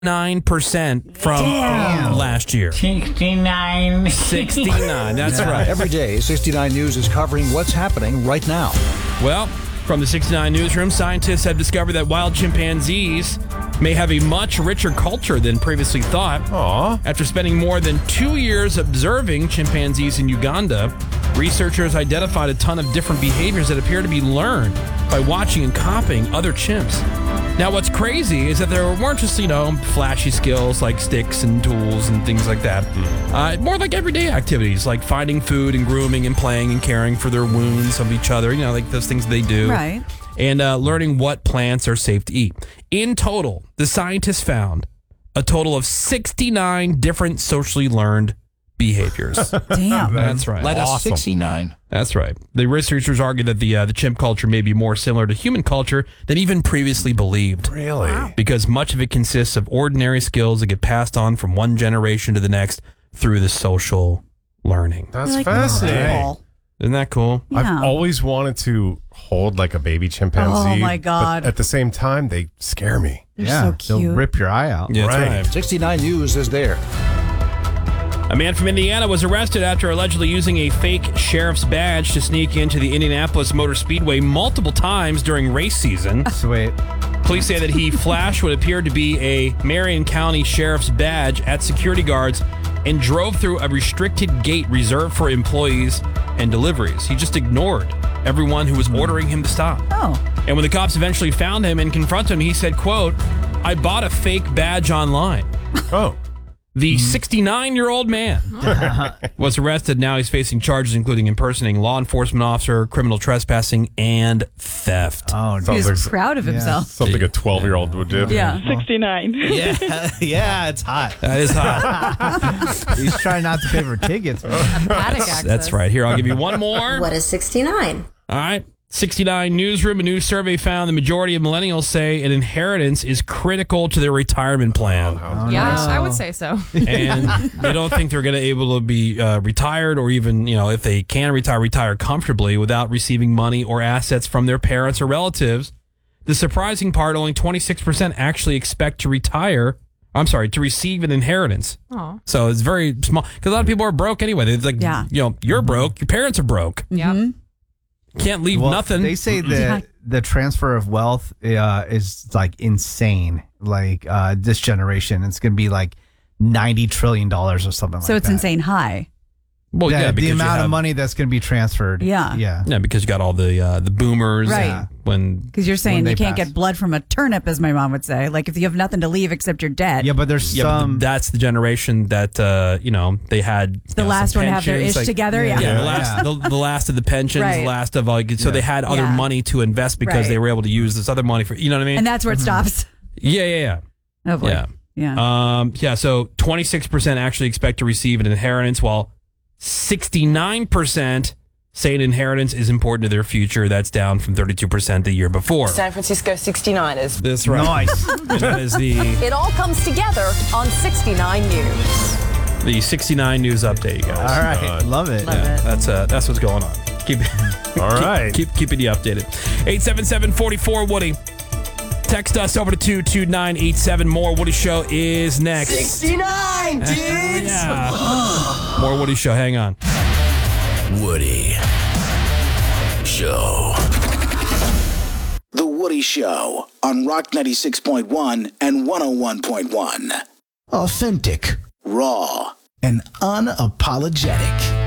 9% from last year. 69. 69, that's right. Every day, 69 News is covering what's happening right now. Well, from the 69 newsroom, scientists have discovered that wild chimpanzees may have a much richer culture than previously thought. After spending more than 2 years observing chimpanzees in Uganda, researchers identified a ton of different behaviors that appear to be learned by watching and copying other chimps. Now, what's crazy is that there weren't just, flashy skills like sticks and tools and things like that. More like everyday activities like finding food and grooming and playing and caring for their wounds of each other, like those things they do. Right. And learning what plants are safe to eat. In total, the scientists found a total of 69 different socially learned behaviors. Damn. That's right. Let us Awesome. 69. That's right. The researchers argue that the chimp culture may be more similar to human culture than even previously believed. Really? Because much of it consists of ordinary skills that get passed on from one generation to the next through the social learning. That's Like fascinating. normal. Isn't that cool? Yeah. I've always wanted to hold like a baby chimpanzee. Oh, my God. But at the same time, they scare me. They're so They'll cute. rip your eye out. Yeah, that's Right. right. 69 News is there. A man from Indiana was arrested after allegedly using a fake sheriff's badge to sneak into the Indianapolis Motor Speedway multiple times during race season. Sweet. Police say that he flashed what appeared to be a Marion County Sheriff's badge at security guards and drove through a restricted gate reserved for employees and deliveries. He just ignored everyone who was ordering him to stop. Oh. And when the cops eventually found him and confronted him, he said, quote, "I bought a fake badge online." Oh. The 69-year-old man was arrested. Now he's facing charges including impersonating a law enforcement officer, criminal trespassing, and theft. Oh, He's Sounds like proud of himself. something a 12-year-old would do. Yeah. 69. yeah, it's hot. That is hot. He's trying not to pay for tickets. Man. That's right. Here, I'll give you one more. What is 69? All right. 69 Newsroom, a new survey found the majority of millennials say an inheritance is critical to their retirement plan. Yeah, I would say so. And they don't think they're going to be able to be retired or even, if they can retire comfortably without receiving money or assets from their parents or relatives. The surprising part, only 26% actually expect to receive an inheritance. Aw. So it's very small. Because a lot of people are broke anyway. It's like, Yeah. you're broke. Your parents are broke. Yeah. Can't leave nothing. They say that the transfer of wealth is like insane. Like this generation, it's going to be like $90 trillion or something like that. So it's insane high. Well, The because amount of money that's going to be transferred. Yeah. Yeah. Yeah, because you got all the boomers. Right. Because you're saying When you they can't pass. get blood from a turnip, as my mom would say. Like if you have nothing to leave except your debt. Yeah, but there's some. that's the generation that they had The last some one to have their pensions, ish together. Yeah. the last of the pensions, Right. the last of so they had other Yeah. money to invest because Right. they were able to use this other money for what I mean. And that's where it stops. Yeah. Oh boy. Yeah. Yeah. So 26% actually expect to receive an inheritance, while 69% say an inheritance is important to their future. That's down from 32% the year before. San Francisco 69ers. That's right. Nice. And that is the It all comes together on 69 News. 69 News update, you guys. All right. Love it. That's what's going on. All right. Keeping you updated. 877-44-WOODY. Text us over to 22987. More Woody Show is next. 69, dudes! Yeah. More Woody Show. Hang on. Woody Show. The Woody Show on Rock 96.1 and 101.1. Authentic, Raw and unapologetic.